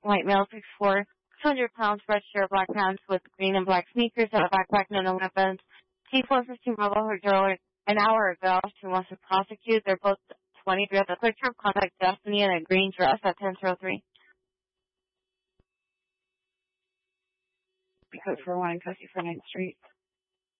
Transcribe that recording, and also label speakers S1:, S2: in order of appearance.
S1: white male, 6'4", 200 pounds, red shirt, black pants with green and black sneakers, and a backpack, no weapons. T415 Bravo heard Joe an hour ago. She wants to prosecute. They're both 23 at the quick trip. Contact Destiny in a green dress at 1003.
S2: Because we're wanting custody for 9th Street.